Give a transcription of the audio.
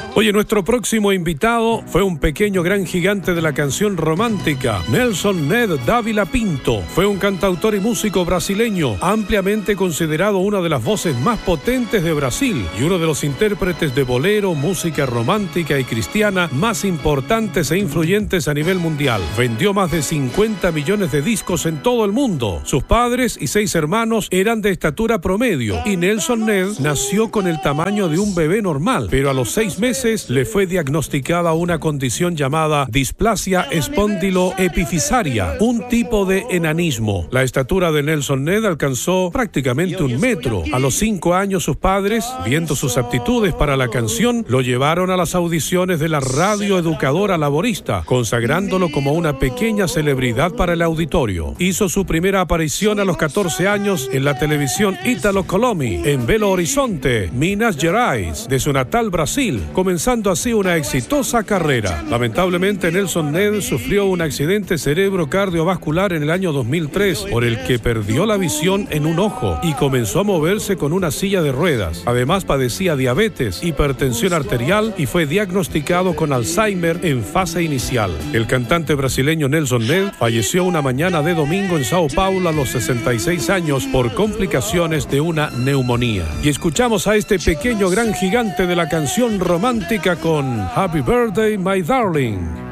Oye, nuestro próximo invitado fue un pequeño gran gigante de la canción romántica, Nelson Ned Dávila Pinto. Fue un cantautor y músico brasileño, ampliamente considerado una de las voces más potentes de Brasil y uno de los intérpretes de bolero, música romántica y cristiana más importantes e influyentes a nivel mundial. Vendió más de 50 millones de discos en todo el mundo. Sus padres y 6 hermanos eran de estatura promedio y Nelson Ned nació con el tamaño de un bebé normal, pero a los 6 meses le fue diagnosticada una condición llamada displasia espondiloepifisaria, un tipo de enanismo. La estatura de Nelson Ned alcanzó prácticamente 1 metro. A los 5 años sus padres, viendo sus aptitudes para la canción, lo llevaron a las audiciones de la Radio Educadora Laborista, consagrándolo como una pequeña celebridad para el auditorio. Hizo su primera aparición a los 14 años en la televisión Ítalo Colomi, en Belo Horizonte, Minas Gerais, de su natal Brasil, comenzando así una exitosa carrera. Lamentablemente, Nelson Ned sufrió un accidente cerebro-cardiovascular en el año 2003, por el que perdió la visión en un ojo y comenzó a moverse con una silla de ruedas. Además, padecía diabetes, hipertensión arterial y fue diagnosticado con Alzheimer en fase inicial. El cantante brasileño Nelson Ned falleció una mañana de domingo en Sao Paulo a los 66 años por complicaciones de una neumonía. Y escuchamos a este pequeño gran gigante de la canción romántica con Happy Birthday, My Darling.